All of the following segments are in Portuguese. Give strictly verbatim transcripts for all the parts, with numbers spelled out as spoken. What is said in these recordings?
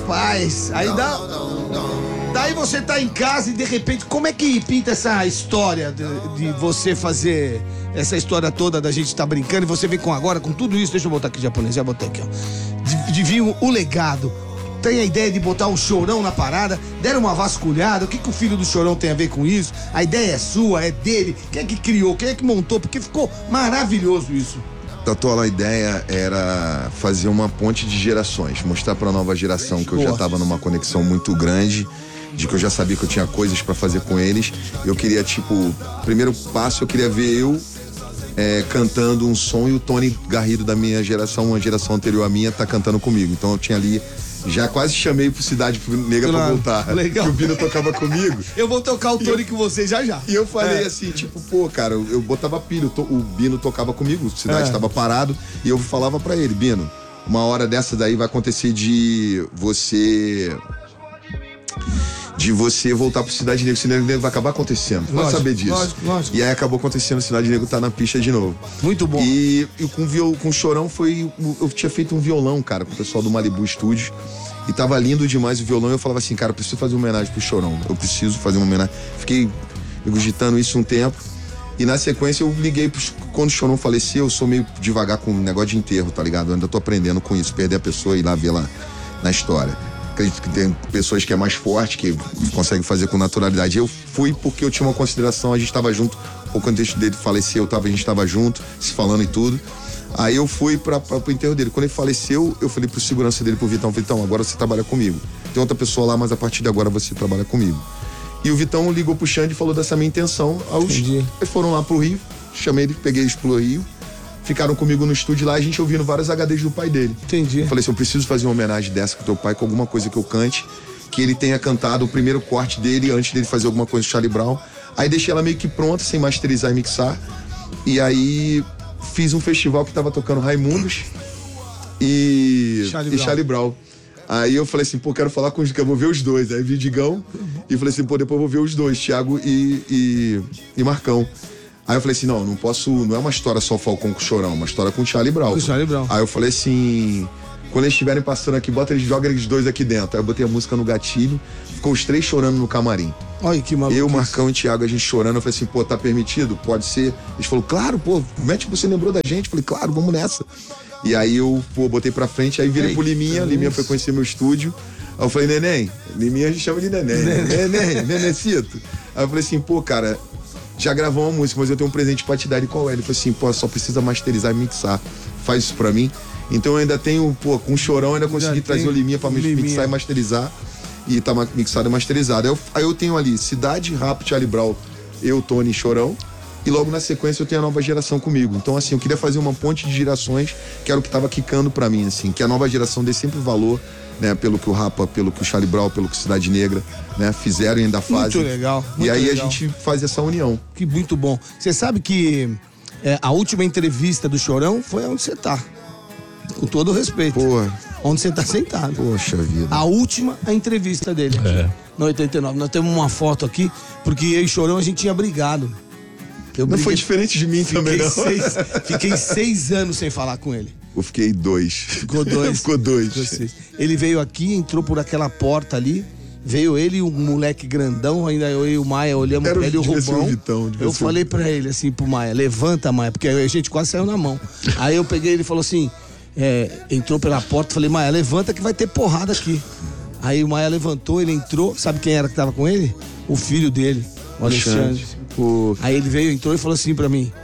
Rapaz, aí dá... Daí você tá em casa e de repente, como é que pinta essa história de, de você fazer essa história toda da gente tá brincando e você vem com agora, com tudo isso, deixa eu botar aqui em japonês, já botei aqui, ó. De, de vir o, o legado. Tem a ideia de botar um Chorão na parada, deram uma vasculhada, o que, que o filho do Chorão tem a ver com isso? A ideia é sua, é dele, quem é que criou, quem é que montou, porque ficou maravilhoso isso. Tatola, a ideia era fazer uma ponte de gerações, mostrar pra nova geração que eu já tava numa conexão muito grande, de que eu já sabia que eu tinha coisas pra fazer com eles. Eu queria, tipo, primeiro passo, eu queria ver eu é, cantando um som e o Tony Garrido da minha geração, uma geração anterior à minha, tá cantando comigo. Então eu tinha ali, já quase chamei pro Cidade Negra claro, pra voltar. Legal. Que o Bino tocava comigo. Eu vou tocar o Tony com você já já. E eu falei é. assim, tipo, pô, cara, eu, eu botava pilha, o Bino tocava comigo, o Cidade estava é. parado, e eu falava pra ele, Bino, uma hora dessa daí vai acontecer de você... de você voltar pro Cidade Negra, o Cidade Negra vai acabar acontecendo. Pode saber disso. Lógico, lógico. E aí acabou acontecendo, o Cidade Negra tá na pista de novo. Muito bom. E, e com, viol, com o Chorão foi... Eu tinha feito um violão, cara, com o pessoal do Malibu Studios. E tava lindo demais o violão. E eu falava assim, cara, eu preciso fazer uma homenagem pro Chorão. Eu preciso fazer uma homenagem. Fiquei cogitando isso um tempo. E na sequência eu liguei pros... Quando o Chorão faleceu, eu sou meio devagar com o negócio de enterro, tá ligado? Eu ainda tô aprendendo com isso. Perder a pessoa e ir lá ver lá na história. Acredito que tem pessoas que é mais forte, que conseguem fazer com naturalidade. Eu fui porque eu tinha uma consideração, a gente estava junto, pouco antes dele falecer, eu tava, a gente estava junto, se falando e tudo. Aí eu fui para o enterro dele. Quando ele faleceu, eu falei pro segurança dele, pro Vitão, Vitão, agora você trabalha comigo. Tem outra pessoa lá, mas a partir de agora você trabalha comigo. E o Vitão ligou pro Xande e falou dessa minha intenção. Aí foram lá pro Rio, chamei ele, peguei eles pro Rio. Ficaram comigo no estúdio lá, a gente ouvindo vários H Ds do pai dele. Entendi. Eu falei assim, eu preciso fazer uma homenagem dessa pro teu pai, com alguma coisa que eu cante, que ele tenha cantado o primeiro corte dele, antes dele fazer alguma coisa do Charlie Brown. Aí deixei ela meio que pronta, sem masterizar e mixar. E aí fiz um festival que tava tocando Raimundos e Charlie, e Brown. Charlie Brown. Aí eu falei assim, pô, quero falar com os... eu vou ver os dois. Aí vi o Digão uhum. e falei assim, pô, depois eu vou ver os dois, Thiago e, e, e Marcão. Aí eu falei assim, não, não posso, não é uma história só Falcão com o Chorão, é uma história com o Charlie Brown. Com o Charlie Brown. Aí eu falei assim, quando eles estiverem passando aqui, bota eles, joga eles dois aqui dentro. Aí eu botei a música no gatilho, ficou os três chorando no camarim. Olha que maluco. Eu, Marcão e Thiago, a gente chorando, eu falei assim, pô, tá permitido? Pode ser? Eles falaram, claro, pô, mete que você lembrou da gente. Eu falei, claro, vamos nessa. E aí eu, pô, botei pra frente, aí virei Ei, pro Liminha, Deus. Liminha foi conhecer meu estúdio. Aí eu falei, neném, Liminha a gente chama de neném, neném, neném, nenecito. Aí eu falei assim, pô, cara, já gravou uma música, mas eu tenho um presente pra te dar. E qual é? Ele falou assim, pô, só precisa masterizar e mixar. Faz isso pra mim. Então eu ainda tenho, pô, com o Chorão eu ainda consegui trazer o Liminha pra Liminha. mixar e masterizar. E tá mixado e masterizado. Aí eu, aí eu tenho ali Cidade, Rap, Charlie Brown, eu, Tony e Chorão. E logo na sequência eu tenho a nova geração comigo. Então assim, eu queria fazer uma ponte de gerações, que era o que tava quicando pra mim, assim. Que a nova geração dê sempre valor, né, pelo que o Rapa, pelo que o Charlie Brown, pelo que Cidade Negra, né, fizeram e ainda fazem. Muito legal. Muito e aí legal. A gente faz essa união. Que muito bom. Você sabe que é, a última entrevista do Chorão foi onde você tá. Com todo o respeito. Pô. Onde você tá sentado. Poxa vida. A última a entrevista dele aqui, é. no oitenta e nove. Nós temos uma foto aqui, porque eu e o Chorão a gente tinha brigado. Eu não briguei, foi diferente de mim também, não. Seis, fiquei seis anos sem falar com ele. Eu fiquei dois. Ficou dois. Ficou dois. Ficou ele veio aqui, entrou por aquela porta ali. Veio ele e um moleque grandão, ainda eu e o Maia olhamos Era pra ele e o Rubão. O Vitão, eu ser... falei pra ele assim, pro Maia, levanta, Maia, porque a gente quase saiu na mão. Aí eu peguei ele e falou assim, é, entrou pela porta, falei, Maia, levanta que vai ter porrada aqui. Aí o Maia levantou, ele entrou, sabe quem era que tava com ele? O filho dele, o Alexandre. O... Aí ele veio, entrou e falou assim pra mim,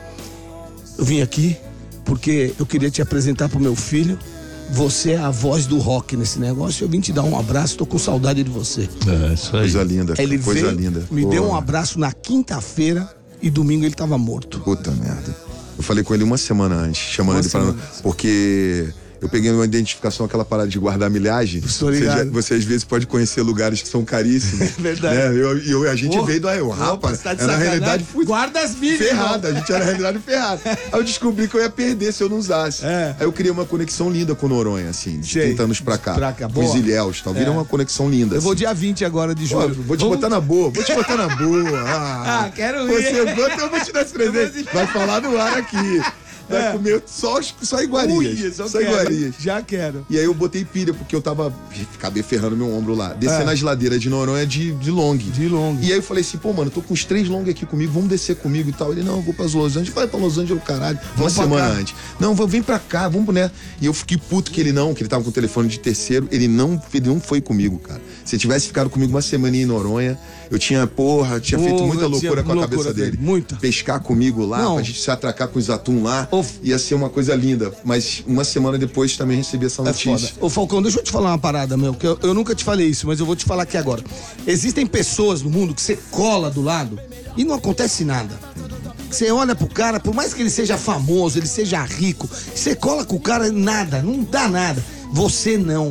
eu vim aqui porque eu queria te apresentar pro meu filho. Você é a voz do rock nesse negócio. Eu vim te dar um abraço, tô com saudade de você. É, isso aí. Coisa linda, ele coisa veio, linda. Me Pô. deu um abraço na quinta-feira e domingo ele tava morto. Puta merda. Eu falei com ele uma semana antes, chamando uma ele para. Porque eu peguei uma identificação, aquela parada de guardar milhagem. Você, já, você às vezes pode conhecer lugares que são caríssimos. É verdade. Né? Eu, eu, a gente oh, veio do Ayo, rapaz. Tá na realidade fui guarda as milhas. Ferrada, a gente era na realidade ferrada. Aí eu descobri que eu ia perder se eu não usasse. É. Aí eu criei uma conexão linda com o Noronha, assim, de Sei. trinta anos pra cá. Pra cá. Com os Ilhéus, tal. Virou é. uma conexão linda. Eu assim. vou dia vinte agora de julho. Pô, vou te Vamos... botar na boa, vou te botar na boa. Ah, ah quero ir. Você bota, eu vou te dar esse presente. Vai falar no ar aqui. vai É. comer só, só iguarias. Ui, só só quero. iguarias. Já quero. E aí eu botei pilha, porque eu tava. Acabei ferrando meu ombro lá. Descendo É. as ladeiras de Noronha de, de long. De long. E aí eu falei assim, pô, mano, eu tô com os três long aqui comigo, vamos descer comigo e tal. Ele, não, eu vou pras Los Angeles. Vai pra Los Angeles, caralho. Uma Vamos pra semana cá. antes. Não, vamos, vem pra cá, vamos, né? E eu fiquei puto que ele não, que ele tava com o telefone de terceiro. Ele não, ele não foi comigo, cara. Se ele tivesse ficado comigo uma semaninha em Noronha, eu tinha, porra, tinha Porra, feito muita tinha loucura com a loucura cabeça dele. dele, muita. Pescar comigo lá, Não. pra gente se atracar com os atum lá. Ô, Ia ser uma coisa linda. Mas uma semana depois também recebi essa É notícia. foda. Ô, Falcão, deixa eu te falar uma parada, meu, que eu, eu nunca te falei isso, mas eu vou te falar aqui agora. Existem pessoas no mundo que você cola do lado e não acontece nada. Você olha pro cara, por mais que ele seja famoso, ele seja rico, você cola com o cara, nada, não dá nada. Você não.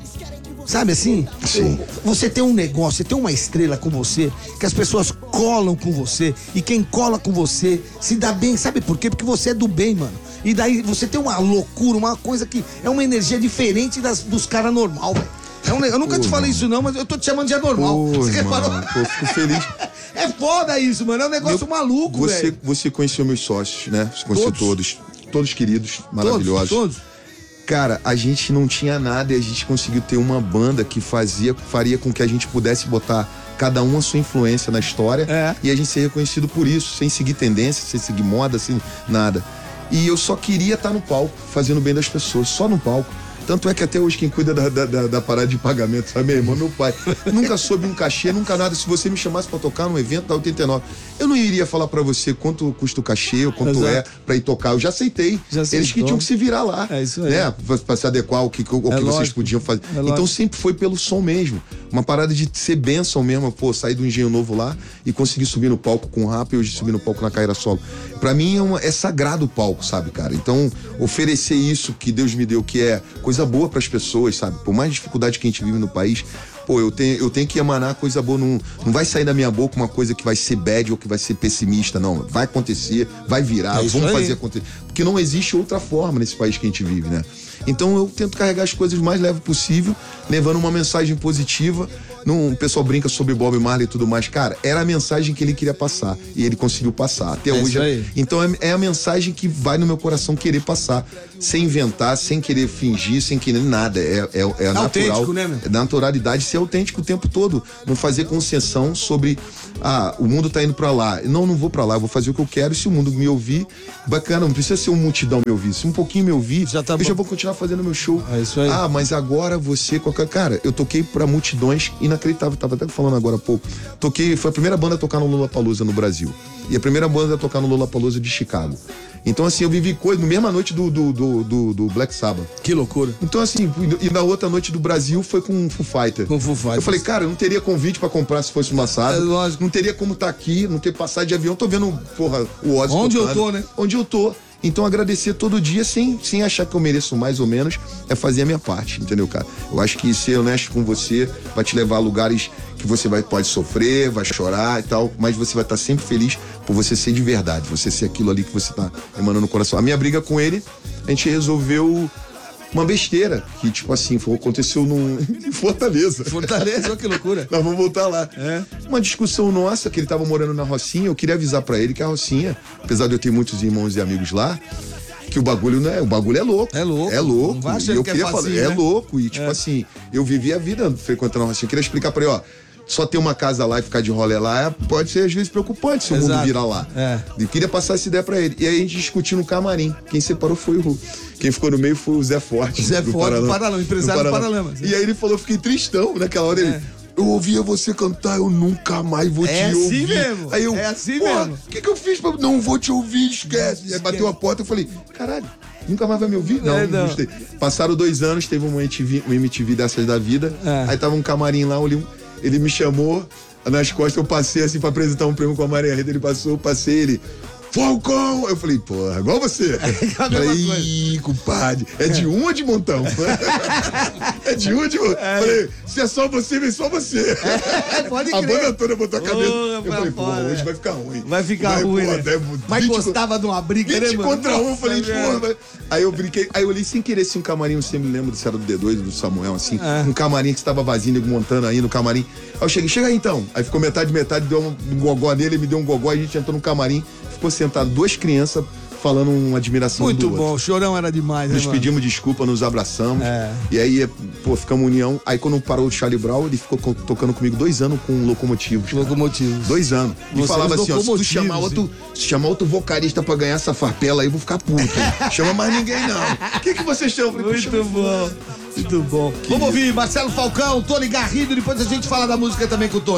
Sabe assim? Sim. Você tem um negócio, você tem uma estrela com você, que as pessoas colam com você, e quem cola com você se dá bem, sabe por quê? Porque você é do bem, mano. E daí você tem uma loucura, uma coisa que é uma energia diferente das, dos caras normal, velho. É um, eu nunca Pô, te falei mano. isso não, mas eu tô te chamando de anormal. Pô, Você reparou? mano, pô, fico feliz. É foda isso, mano. É um negócio Meu- maluco, Você, velho. você conheceu meus sócios, né? Você conheceu Todos. todos. Todos queridos, maravilhosos. Todos, todos. Cara, a gente não tinha nada e a gente conseguiu ter uma banda que fazia, faria com que a gente pudesse botar cada um a sua influência na história É. e a gente ser reconhecido por isso, sem seguir tendência, sem seguir moda, sem nada. E eu só queria estar no palco, fazendo bem das pessoas, só no palco. Tanto é que até hoje quem cuida da, da, da, da parada de pagamento, sabe, meu irmão, meu pai. Nunca soube um cachê, nunca nada. Se você me chamasse pra tocar num evento da oitenta e nove, eu não iria falar pra você quanto custa o cachê ou quanto Exato. é pra ir tocar. Eu já aceitei. Já Eles que aceitou. tinham que se virar lá. É isso aí. Né? Pra, pra se adequar ao que, ao que vocês lógico. podiam fazer. É lógico. Então sempre foi pelo som mesmo. Uma parada de ser bênção mesmo. Pô, sair do Engenho Novo lá e conseguir subir no palco com o rap e hoje subir no palco na carreira solo. Pra mim é, uma, é sagrado o palco, sabe, cara? Então oferecer isso que Deus me deu, que é coisa boa pras pessoas, sabe? Por mais dificuldade que a gente vive no país, pô, eu tenho, eu tenho que emanar coisa boa. Não, não vai sair da minha boca uma coisa que vai ser bad ou que vai ser pessimista, não. Vai acontecer, vai virar, É isso vamos aí. fazer acontecer. Porque não existe outra forma nesse país que a gente vive, né? Então eu tento carregar as coisas o mais leve possível, levando uma mensagem positiva. Não, o pessoal brinca sobre Bob Marley e tudo mais. Cara, era a mensagem que ele queria passar. E ele conseguiu passar. Até É hoje. isso aí. Então é, é a mensagem que vai no meu coração querer passar. Sem inventar, sem querer fingir, sem querer nada. É, é, é natural. autêntico, né, meu? É naturalidade ser autêntico o tempo todo. Não fazer concessão sobre, ah, o mundo tá indo pra lá. Não, não vou pra lá, eu vou fazer o que eu quero. E se o mundo me ouvir, bacana, não precisa ser um multidão me ouvir. Se um pouquinho me ouvir, Já tá eu bom. já vou continuar fazendo meu show. É isso aí. Ah, mas agora você, qualquer. Cara, eu toquei pra multidões inacreditáveis. Tava até falando agora há pouco. Toquei, foi a primeira banda a tocar no Lollapalooza no Brasil. E a primeira banda a tocar no Lollapalooza de Chicago. Então, assim, eu vivi coisa, na mesma noite do, do, do, do, do Black Sabbath. Que loucura. Então, assim, e na outra noite do Brasil foi com o Foo Fighter. Com o Foo Fighters. Eu falei, cara, eu não teria convite pra comprar se fosse uma assado. É lógico. Não teria como estar aqui, não ter passagem de avião. Tô vendo, porra, o Ozzy Onde eu tocando. tô, né? Onde eu tô. Então, agradecer todo dia, sem, sem achar que eu mereço mais ou menos, é fazer a minha parte, entendeu, cara? Eu acho que ser honesto com você vai te levar a lugares que você vai, pode sofrer, vai chorar e tal, mas você vai estar sempre feliz por você ser de verdade, você ser aquilo ali que você tá emanando no coração. A minha briga com ele, a gente resolveu uma besteira, que tipo assim, foi, aconteceu num, em Fortaleza. Fortaleza, olha que loucura. Nós vamos voltar lá. É. Uma discussão nossa, que ele tava morando na Rocinha, eu queria avisar pra ele que a Rocinha, apesar de eu ter muitos irmãos e amigos lá, que o bagulho não é, o bagulho é louco. É louco. É louco. Não vai achando E eu que é queria facinho, falar, é né? louco. E tipo É. assim, eu vivi a vida frequentando a Rocinha. Eu queria explicar pra ele, ó, só ter uma casa lá e ficar de rolê lá pode ser às vezes preocupante se o mundo Exato. virar lá. É. Eu queria passar essa ideia pra ele. E aí a gente discutiu no camarim. Quem separou foi o... Quem ficou no meio foi o Zé Forte. Zé do Forte, do Paralama. Paralama, empresário do Paralama. E aí ele falou, eu fiquei tristão naquela hora. Ele, É. eu ouvia você cantar, eu nunca mais vou É te assim ouvir. mesmo, Aí eu, é assim "Porra, mesmo." o que, que eu fiz pra... Não vou te ouvir, esquece. E aí bateu a porta, eu falei, caralho, nunca mais vai me ouvir? Não, É, não não. gostei. Passaram dois anos, teve uma M T V, uma M T V dessas da vida. É. Aí tava um camarim lá, ele, ele me chamou, nas costas eu passei assim pra apresentar um prêmio com a Maria Rita, ele passou, eu passei, ele... Falcão! Eu falei, porra, igual você. a mesma Falei, coisa. ih, compadre, é de um ou de montão? É de um ou de montão? Falei, se é só você, vem só você. É, pode A crer. banda toda botou a cabeça. Porra, Eu falei, pô, foda, hoje é. vai ficar ruim. Vai ficar ruim, pô, né? até Mas vinte gostava de uma briga, né, vinte mano? contra um, eu Nossa, falei, velho. porra, vai. Aí eu brinquei, aí eu olhei sem querer assim um camarim, eu sempre lembro se era do D dois, do Samuel, assim, É. um camarim que estava vazio, nego montando aí no camarim. Aí eu cheguei, chega aí então. Aí ficou metade, metade, deu um, um gogó nele, ele me deu um gogó, a gente entrou no camarim, ficou sentado duas crianças falando uma admiração Muito do outro. bom, o Chorão era demais, né, Nos mano? pedimos desculpa, nos abraçamos. É. E aí, pô, ficamos união. Aí quando parou o Charlie Brown, ele ficou co- tocando comigo dois anos com Locomotivos. cara. Locomotivos. Dois anos. E Vocês falava assim, ó, se tu locomotivos, chamar outro, se chamar outro vocalista pra ganhar essa farpela aí, eu vou ficar puto. Chama mais ninguém, não. O que, que vocês chamam? Eu falei, "Pô, Muito chama bom, muito bom. Vamos ouvir Marcelo Falcão, Tony Garrido, depois a gente fala da música também com o Tony.